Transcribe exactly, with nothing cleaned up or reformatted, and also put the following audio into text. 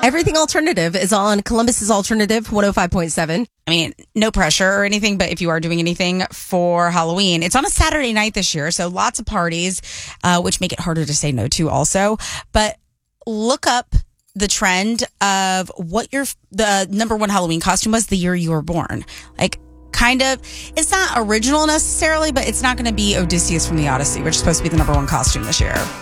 Everything Alternative is on Columbus's Alternative one oh five point seven. I mean, no pressure or anything, but if you are doing anything for Halloween, it's on a Saturday night this year, so lots of parties, uh, which make it harder to say no to also. But look up the trend of what your the number one Halloween costume was the year you were born. Like, kind of, it's not original necessarily, but it's not going to be Odysseus from the Odyssey, which is supposed to be the number one costume this year.